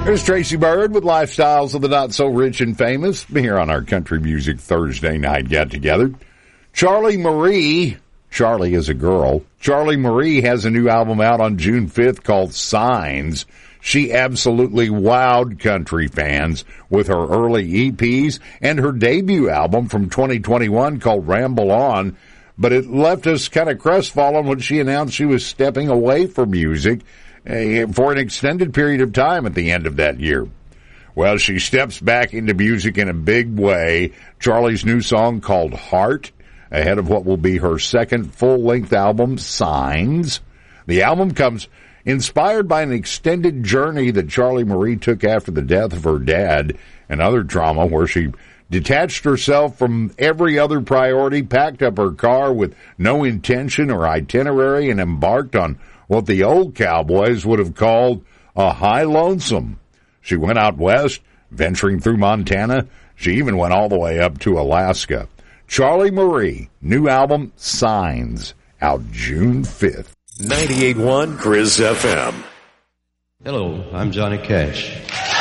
There's Tracy Bird with Lifestyles of the Not So Rich and Famous here on our Country Music Thursday night get-together. Charlie Marie, Charlie is a girl, Charlie Marie has a new album out on June 5th called Signs. She absolutely wowed country fans with her early EPs and her debut album from 2021 called Ramble On, but it left us kind of crestfallen when she announced she was stepping away from music for an extended period of time at the end of that year. Well, she steps back into music in a big way. Charlie's new song called Heart, ahead of what will be her second full-length album, Signs. The album comes inspired by an extended journey that Charlie Marie took after the death of her dad and other trauma, where she detached herself from every other priority, packed up her car with no intention or itinerary, and embarked on what the old cowboys would have called a high lonesome. She went out west, venturing through Montana. She even went all the way up to Alaska. Charlie Marie, new album, Signs, out June 5th. 98.1 Grizz FM. Hello, I'm Johnny Cash.